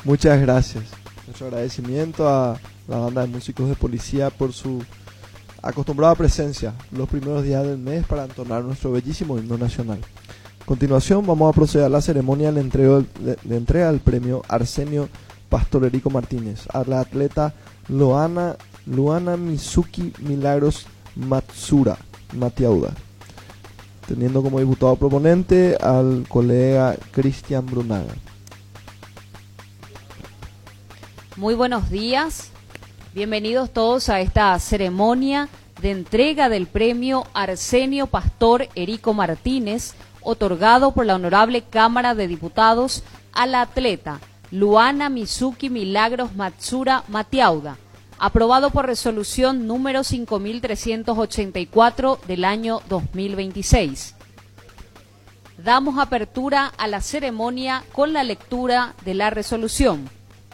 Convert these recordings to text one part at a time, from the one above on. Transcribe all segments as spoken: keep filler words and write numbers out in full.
Muchas gracias. Nuestro agradecimiento a la banda de músicos de policía por su acostumbrada presencia los primeros días del mes para entonar nuestro bellísimo himno nacional. A continuación vamos a proceder a la ceremonia de entrega, de, de entrega del premio Arsenio Pastor Erico Martínez a la atleta Luana, Luana Mizuki Milagros Matsura Matiauda, teniendo como diputado proponente al colega Cristian Brunaga. Muy buenos días, bienvenidos todos a esta ceremonia de entrega del premio Arsenio Pastor Erico Martínez, otorgado por la Honorable Cámara de Diputados a la atleta Luana Mizuki Milagros Matsura Matiauda, aprobado por resolución número cinco mil trescientos ochenta y cuatro del año dos mil veintiséis. Damos apertura a la ceremonia con la lectura de la resolución.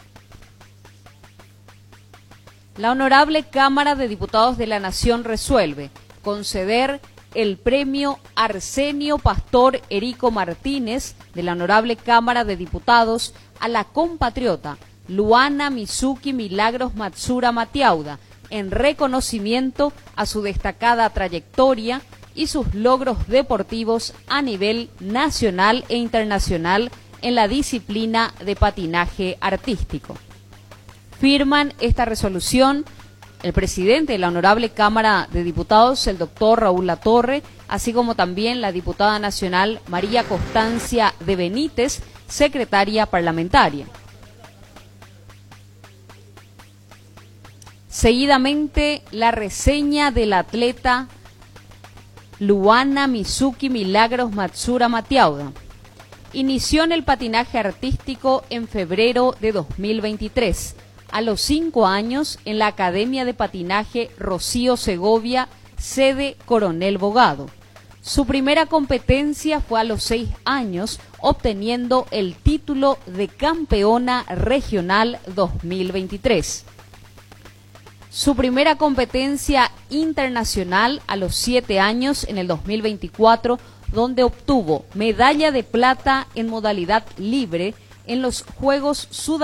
La Honorable Cámara de Diputados de la Nación resuelve conceder el premio Arsenio Pastor Erico Martínez de la Honorable Cámara de Diputados a la compatriota Luana Mizuki Milagros Matsura Matiauda en reconocimiento a su destacada trayectoria y sus logros deportivos a nivel nacional e internacional en la disciplina de patinaje artístico. Firman esta resolución el presidente de la Honorable Cámara de Diputados, el doctor Raúl Latorre, así como también la diputada nacional María Constancia de Benítez, secretaria parlamentaria. Seguidamente, la reseña del atleta Luana Mizuki Milagros Matsura Matiauda. Inició en el patinaje artístico en febrero de dos mil veintitrés. A los cinco años en la Academia de Patinaje Rocío Segovia, sede Coronel Bogado. Su primera competencia fue a los seis años, obteniendo el título de campeona regional dos mil veintitrés. Su primera competencia internacional a los siete años en el dos mil veinticuatro, donde obtuvo medalla de plata en modalidad libre en los Juegos Sudamericanos